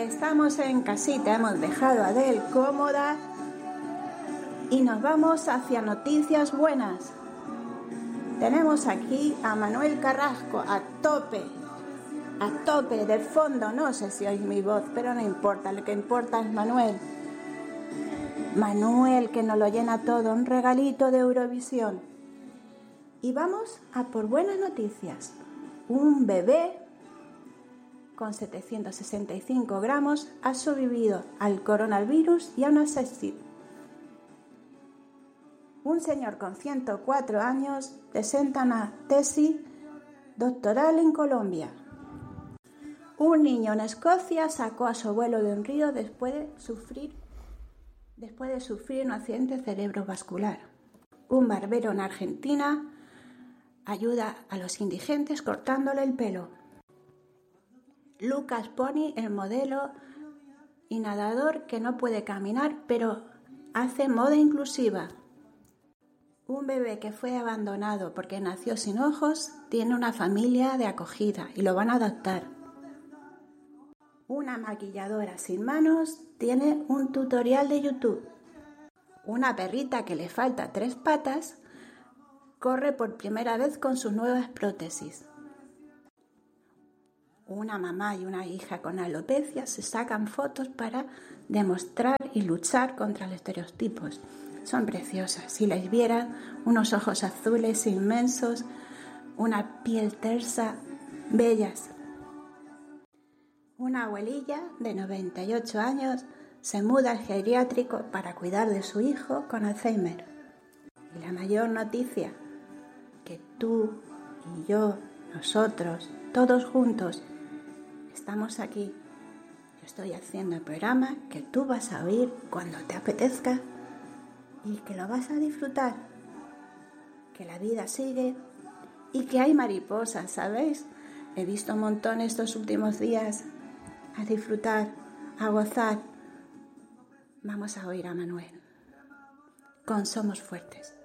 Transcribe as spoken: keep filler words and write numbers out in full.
Estamos en casita, hemos dejado a Adel cómoda y nos vamos hacia noticias buenas. Tenemos aquí a Manuel Carrasco a tope, a tope de fondo. No sé si oís mi voz, pero no importa, lo que importa es Manuel. Manuel, que nos lo llena todo, un regalito de Eurovisión. Y vamos a por buenas noticias. Un bebé con setecientos sesenta y cinco gramos ha sobrevivido al coronavirus y a una sepsis. Un señor con ciento cuatro años presenta una tesis doctoral en Colombia. Un niño en Escocia sacó a su abuelo de un río después de sufrir, después de sufrir un accidente cerebrovascular. Un barbero en Argentina ayuda a los indigentes cortándole el pelo. Lucas Pony, el modelo y nadador que no puede caminar, pero hace moda inclusiva. Un bebé que fue abandonado porque nació sin ojos tiene una familia de acogida y lo van a adoptar. Una maquilladora sin manos tiene un tutorial de YouTube. Una perrita que le falta tres patas corre por primera vez con sus nuevas prótesis. Una mamá y una hija con alopecia se sacan fotos para demostrar y luchar contra los estereotipos. Son preciosas. Si las vieran, unos ojos azules inmensos, una piel tersa, bellas. Una abuelilla de noventa y ocho años se muda al geriátrico para cuidar de su hijo con Alzheimer. Y la mayor noticia, que tú y yo, nosotros, todos juntos, estamos aquí. Yo estoy haciendo el programa que tú vas a oír cuando te apetezca y que lo vas a disfrutar. Que la vida sigue y que hay mariposas, ¿sabéis? He visto un montón estos últimos días. A disfrutar, a gozar. Vamos a oír a Manuel con Somos Fuertes.